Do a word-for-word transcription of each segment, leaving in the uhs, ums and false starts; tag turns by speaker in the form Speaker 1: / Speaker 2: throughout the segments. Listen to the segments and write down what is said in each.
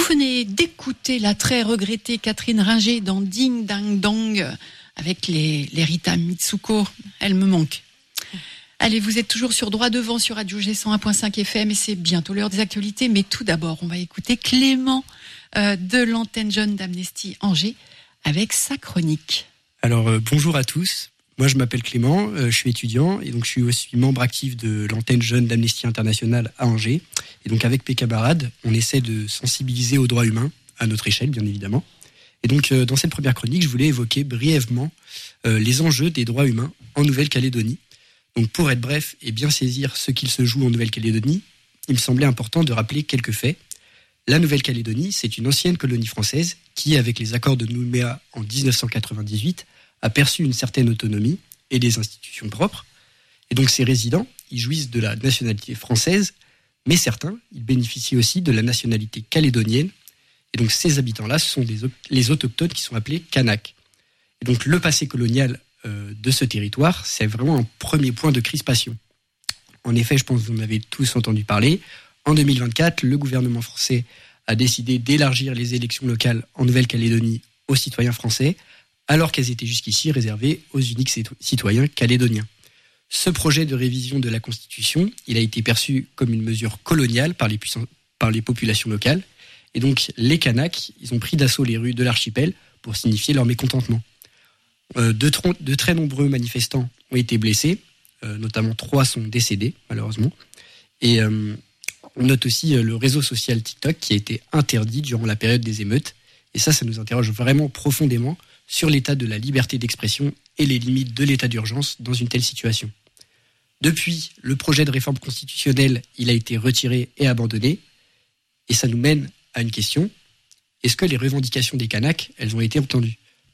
Speaker 1: venez d'écouter la très regrettée Catherine Ringer dans Ding Dang Dong avec les, les Rita Mitsuko. Elle me manque. Allez, vous êtes toujours sur Droit Devant sur Radio G cent un point cinq F M et c'est bientôt l'heure des actualités. Mais tout d'abord, on va écouter Clément euh, de l'antenne jeune d'Amnesty Angers avec sa chronique.
Speaker 2: Alors, euh, bonjour à tous. Moi, je m'appelle Clément, euh, je suis étudiant et donc je suis aussi membre actif de l'antenne jeune d'Amnesty International à Angers. Et donc, avec mes camarades, on essaie de sensibiliser aux droits humains, à notre échelle, bien évidemment. Et donc, euh, dans cette première chronique, je voulais évoquer brièvement euh, les enjeux des droits humains en Nouvelle-Calédonie. Donc, pour être bref et bien saisir ce qu'il se joue en Nouvelle-Calédonie, il me semblait important de rappeler quelques faits. La Nouvelle-Calédonie, c'est une ancienne colonie française qui, avec les accords de Nouméa en dix-neuf cent quatre-vingt-dix-huit, a perçu une certaine autonomie et des institutions propres. Et donc ces résidents, ils jouissent de la nationalité française, mais certains, ils bénéficient aussi de la nationalité calédonienne. Et donc ces habitants-là, ce sont les, les autochtones qui sont appelés Kanaks. Et donc le passé colonial euh, de ce territoire, c'est vraiment un premier point de crispation. En effet, je pense que vous en avez tous entendu parler. En deux mille vingt-quatre, le gouvernement français a décidé d'élargir les élections locales en Nouvelle-Calédonie aux citoyens français, alors qu'elles étaient jusqu'ici réservées aux uniques citoyens calédoniens. Ce projet de révision de la Constitution, il a été perçu comme une mesure coloniale par les, puissants, par les populations locales. Et donc, les Kanaks, ils ont pris d'assaut les rues de l'archipel pour signifier leur mécontentement. Euh, de, tr- de très nombreux manifestants ont été blessés, euh, notamment trois sont décédés, malheureusement. Et euh, on note aussi euh, le réseau social TikTok qui a été interdit durant la période des émeutes. Et ça, ça nous interroge vraiment profondément sur l'état de la liberté d'expression et les limites de l'état d'urgence dans une telle situation. Depuis, le projet de réforme constitutionnelle, il a été retiré et abandonné. Et ça nous mène à une question. Est-ce que les revendications des Kanaks, elles ont été entendues ?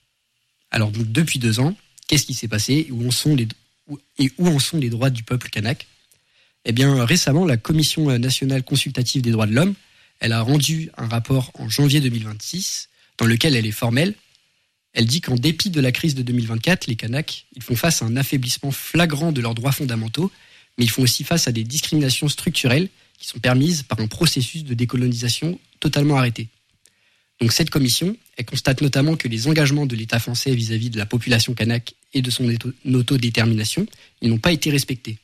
Speaker 2: Alors, donc, depuis deux ans, qu'est-ce qui s'est passé ? Où en sont les, où, et où en sont les droits du peuple kanak ? Eh bien, récemment, la Commission nationale consultative des droits de l'homme, elle a rendu un rapport en janvier deux mille vingt-six, dans lequel elle est formelle. Elle dit qu'en dépit de la crise de deux mille vingt-quatre, les Kanaks, ils font face à un affaiblissement flagrant de leurs droits fondamentaux, mais ils font aussi face à des discriminations structurelles qui sont permises par un processus de décolonisation totalement arrêté. Donc cette commission, elle constate notamment que les engagements de l'État français vis-à-vis de la population kanak et de son autodétermination, ils n'ont pas été respectés.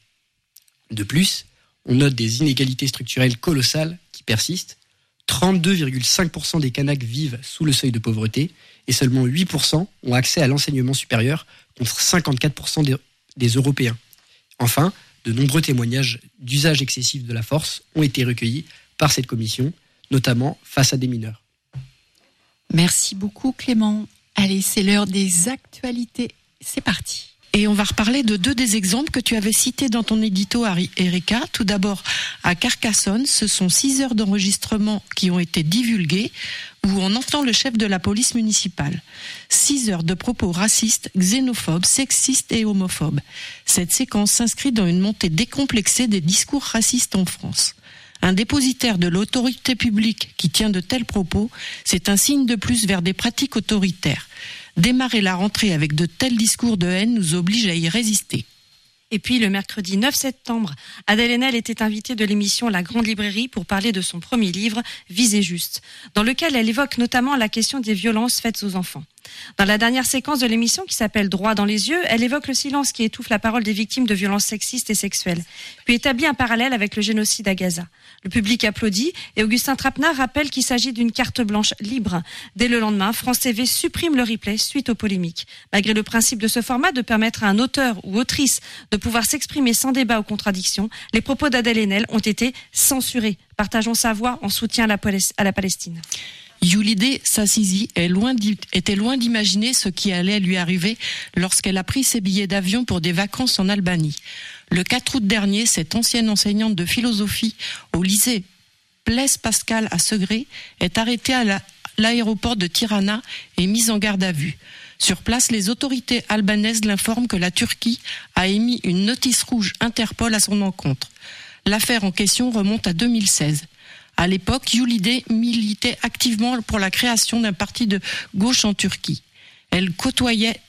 Speaker 2: De plus, on note des inégalités structurelles colossales qui persistent. trente-deux virgule cinq pour cent des Kanaks vivent sous le seuil de pauvreté et seulement huit pour cent ont accès à l'enseignement supérieur contre cinquante-quatre pour cent des, des Européens. Enfin, de nombreux témoignages d'usage excessif de la force ont été recueillis par cette commission, notamment face à des mineurs.
Speaker 1: Merci beaucoup Clément. Allez, c'est l'heure des actualités. C'est parti.
Speaker 3: Et on va reparler de deux des exemples que tu avais cités dans ton édito, Erika. Tout d'abord, à Carcassonne, ce sont six heures d'enregistrement qui ont été divulguées, où on entend le chef de la police municipale. Six heures de propos racistes, xénophobes, sexistes et homophobes. Cette séquence s'inscrit dans une montée décomplexée des discours racistes en France. Un dépositaire de l'autorité publique qui tient de tels propos, c'est un signe de plus vers des pratiques autoritaires. Démarrer la rentrée avec de tels discours de haine nous oblige à y résister.
Speaker 4: Et puis, le mercredi neuf septembre, Adèle Haenel était invitée de l'émission La Grande Librairie pour parler de son premier livre, Visé juste, dans lequel elle évoque notamment la question des violences faites aux enfants. Dans la dernière séquence de l'émission, qui s'appelle Droit dans les yeux, elle évoque le silence qui étouffe la parole des victimes de violences sexistes et sexuelles, puis établit un parallèle avec le génocide à Gaza. Le public applaudit et Augustin Trapenard rappelle qu'il s'agit d'une carte blanche libre. Dès le lendemain, France T V supprime le replay suite aux polémiques. Malgré le principe de ce format de permettre à un auteur ou autrice de pouvoir s'exprimer sans débat ou contradiction, les propos d'Adèle Haenel ont été censurés. Partageons sa voix en soutien à la Palestine.
Speaker 3: Yulide Sassizi est loin était loin d'imaginer ce qui allait lui arriver lorsqu'elle a pris ses billets d'avion pour des vacances en Albanie. Le quatre août dernier, cette ancienne enseignante de philosophie au lycée Blaise Pascal à Segré est arrêtée à la, l'aéroport de Tirana et mise en garde à vue. Sur place, les autorités albanaises l'informent que la Turquie a émis une notice rouge Interpol à son encontre. L'affaire en question remonte à deux mille seize. À l'époque, Yulide militait activement pour la création d'un parti de gauche en Turquie. Elle côtoyait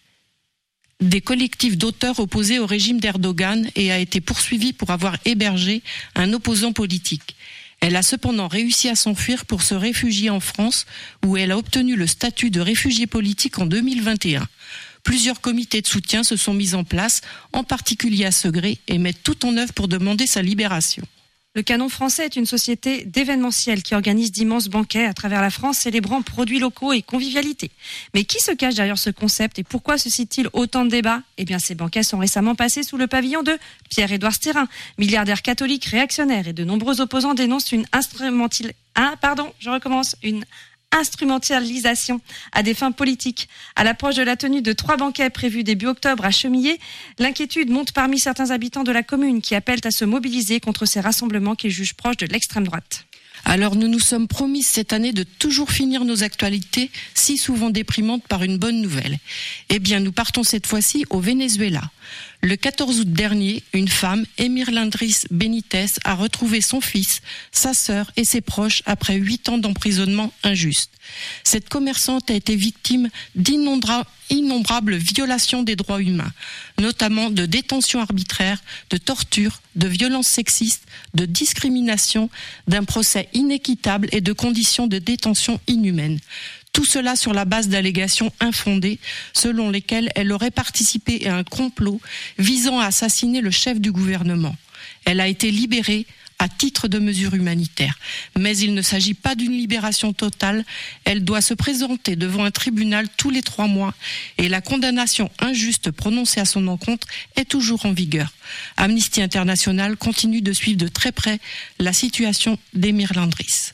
Speaker 3: des collectifs d'auteurs opposés au régime d'Erdogan et a été poursuivie pour avoir hébergé un opposant politique. Elle a cependant réussi à s'enfuir pour se réfugier en France, où elle a obtenu le statut de réfugiée politique en deux mille vingt et un. Plusieurs comités de soutien se sont mis en place, en particulier à Segré, et mettent tout en œuvre pour demander sa libération.
Speaker 4: Le Canon français est une société d'événementiel qui organise d'immenses banquets à travers la France célébrant produits locaux et convivialité. Mais qui se cache derrière ce concept et pourquoi suscite-t-il autant de débats ? Eh bien, ces banquets sont récemment passés sous le pavillon de Pierre-Édouard Stérin, milliardaire catholique réactionnaire, et de nombreux opposants dénoncent une instrumentale... Ah, pardon, je recommence, une... instrumentalisation à des fins politiques. À l'approche de la tenue de trois banquets prévus début octobre à Chemillé, l'inquiétude monte parmi certains habitants de la commune qui appellent à se mobiliser contre ces rassemblements qu'ils jugent proches de l'extrême droite.
Speaker 3: Alors nous nous sommes promis cette année de toujours finir nos actualités, si souvent déprimantes, par une bonne nouvelle. Eh bien, nous partons cette fois-ci au Venezuela. Le quatorze août dernier, une femme, Emirlandris Benitez, a retrouvé son fils, sa sœur et ses proches après huit ans d'emprisonnement injuste. Cette commerçante a été victime d'innombrables violations des droits humains, notamment de détention arbitraire, de torture, de violences sexistes, de discrimination, d'un procès inéquitable et de conditions de détention inhumaines. Tout cela sur la base d'allégations infondées, selon lesquelles elle aurait participé à un complot visant à assassiner le chef du gouvernement. Elle a été libérée à titre de mesure humanitaire. Mais il ne s'agit pas d'une libération totale. Elle doit se présenter devant un tribunal tous les trois mois et la condamnation injuste prononcée à son encontre est toujours en vigueur. Amnesty International continue de suivre de très près la situation d'Emirlandris.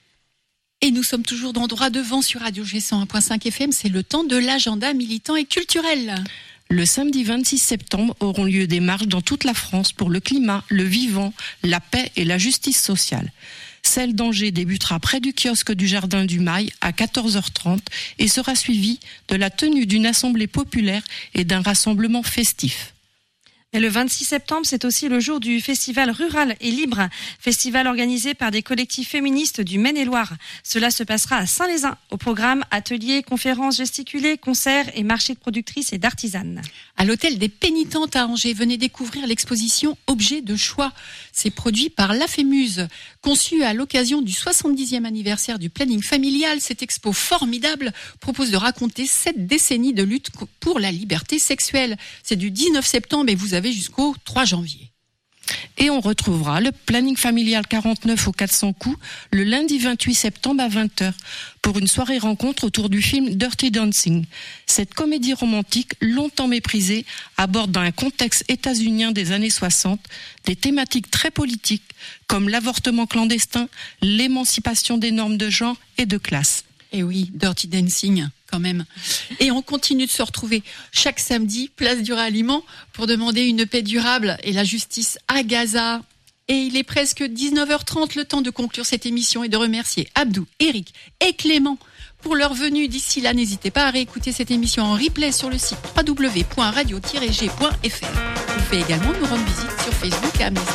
Speaker 1: Et nous sommes toujours dans Droit Devant sur Radio G cent un point cinq F M. C'est le temps de l'agenda militant et culturel.
Speaker 3: Le samedi vingt-six septembre auront lieu des marches dans toute la France pour le climat, le vivant, la paix et la justice sociale. Celle d'Angers débutera près du kiosque du Jardin du Mail à quatorze heures trente et sera suivie de la tenue d'une assemblée populaire et d'un rassemblement festif.
Speaker 4: Et le vingt-six septembre, c'est aussi le jour du Festival Rural et Libre, festival organisé par des collectifs féministes du Maine-et-Loire. Cela se passera à Saint-Lézin. Au programme, ateliers, conférences gesticulées, concerts et marchés de productrices et d'artisanes.
Speaker 1: À l'hôtel des Pénitentes à Angers, venez découvrir l'exposition Objets de choix. C'est produit par La Fémuse. Conçue à l'occasion du soixante-dixième anniversaire du planning familial, cette expo formidable propose de raconter sept décennies de lutte pour la liberté sexuelle. C'est du dix-neuf septembre et vous avez jusqu'au trois janvier.
Speaker 3: Et on retrouvera le planning familial quarante-neuf au quatre cents coups le lundi vingt-huit septembre à vingt heures pour une soirée rencontre autour du film Dirty Dancing. Cette comédie romantique, longtemps méprisée, aborde dans un contexte états-unien des années soixante des thématiques très politiques comme l'avortement clandestin, l'émancipation des normes de genre et de classe.
Speaker 1: Et oui, Dirty Dancing, quand même. Et on continue de se retrouver chaque samedi, place du ralliement, pour demander une paix durable et la justice à Gaza. Et il est presque dix-neuf heures trente, le temps de conclure cette émission et de remercier Abdou, Eric et Clément pour leur venue. D'ici là, n'hésitez pas à réécouter cette émission en replay sur le site w w w point radio tiret g point f r. Vous pouvez également nous rendre visite sur Facebook à Amnesty